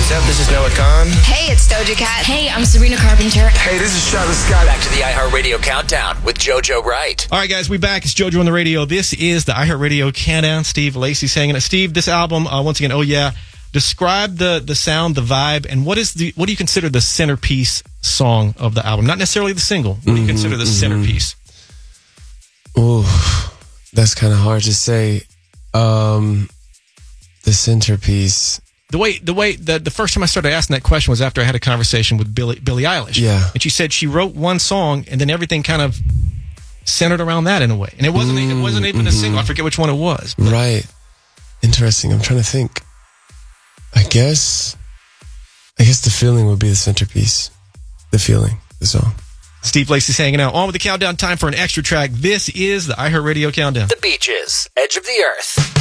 What's up? This is Noah Khan. Hey, it's Doja Cat. Hey, I'm Sabrina Carpenter. Hey, this is Travis Scott. Back to the iHeartRadio Countdown with JoJo Wright. All right, guys, we back. It's JoJo on the radio. This is the iHeartRadio Countdown. Steve Lacy's hanging out. Steve, this album, once again, oh yeah. Describe the sound, the vibe, and what do you consider the centerpiece song of the album? Not necessarily the single. What do you consider the centerpiece? Ooh, that's kind of hard to say. The centerpiece. The first time I started asking that question was after I had a conversation with Billie Eilish. Yeah. And she said she wrote one song and then everything kind of centered around that in a way. And it wasn't even a single. I forget which one it was. But. Right. Interesting. I'm trying to think. I guess the feeling would be the centerpiece. The feeling, the song. Steve Lacy's hanging out. On with the countdown. Time for an extra track. This is the iHeartRadio Countdown. The Beaches, Edge of the Earth.